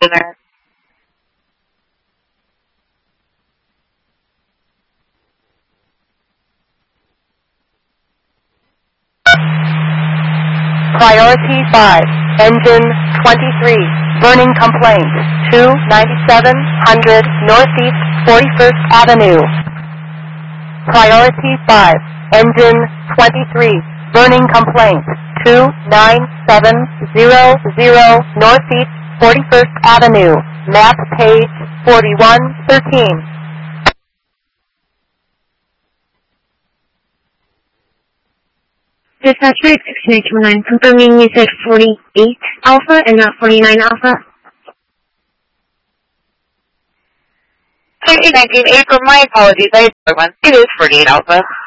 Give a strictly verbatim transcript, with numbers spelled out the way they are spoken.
there. Priority five, engine twenty-three, burning complaint, two ninety-seven hundred Northeast forty-first Avenue. Priority five, engine twenty-three, burning complaint, two nine seven zero zero Northeast forty-first Avenue, map page forty-one thirteen. Dispatch rate six nine two nine, confirming you said forty-eight Alpha and not forty-nine Alpha. nineteen April, my apologies, I had one. It is forty-eight Alpha.